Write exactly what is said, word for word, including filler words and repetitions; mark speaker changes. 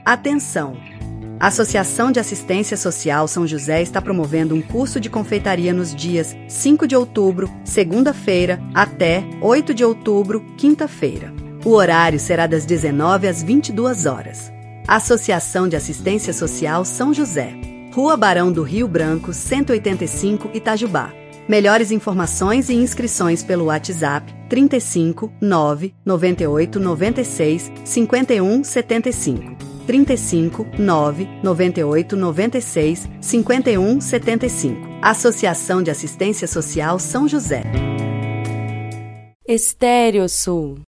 Speaker 1: Atenção! A Associação de Assistência Social São José está promovendo um curso de confeitaria nos dias cinco de outubro, segunda-feira, até oito de outubro, quinta-feira. O horário será das dezenove às vinte e duas horas. Associação de Assistência Social São José. Rua Barão do Rio Branco, cento e oitenta e cinco, Itajubá. Melhores informações e inscrições pelo WhatsApp trinta e cinco, nove, noventa e oito, noventa e seis, cinquenta e um, setenta e cinco. trinta e cinco, nove, noventa e oito, noventa e seis, cinquenta e um, setenta e cinco. Associação de Assistência Social São José.
Speaker 2: Estéreo Sul.